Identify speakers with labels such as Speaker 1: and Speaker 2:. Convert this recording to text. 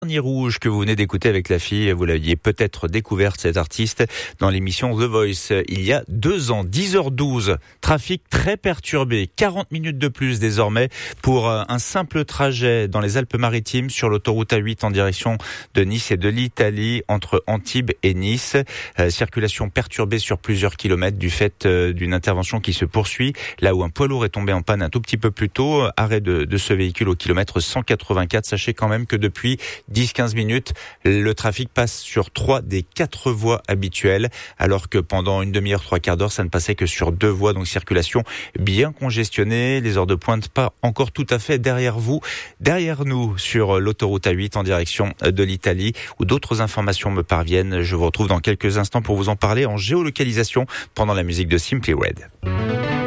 Speaker 1: Dernier rouge que vous venez d'écouter avec la fille, vous l'aviez peut-être découverte, cette artiste, dans l'émission The Voice il y a 2 ans, 10h12. Trafic très perturbé, 40 minutes de plus désormais pour un simple trajet dans les Alpes-Maritimes sur l'autoroute A8 en direction de Nice et de l'Italie entre Antibes et Nice. Circulation perturbée sur plusieurs kilomètres du fait d'une intervention qui se poursuit. Là où un poids lourd est tombé en panne un tout petit peu plus tôt, arrêt de ce véhicule au kilomètre 184. Sachez quand même que depuis 10-15 minutes, le trafic passe sur 3 des 4 voies habituelles, alors que pendant une demi-heure, 3/4 d'heure, ça ne passait que sur 2 voies, donc circulation bien congestionnée, les heures de pointe pas encore tout à fait derrière vous, derrière nous sur l'autoroute A8 en direction de l'Italie, où d'autres informations me parviennent. Je vous retrouve dans quelques instants pour vous en parler en géolocalisation pendant la musique de Simply Red.